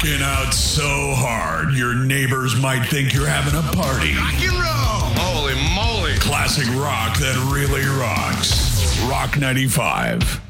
Rocking out so hard, your neighbors might think you're having a party. Rock and roll! Holy moly! Classic rock that really rocks. Rock 95.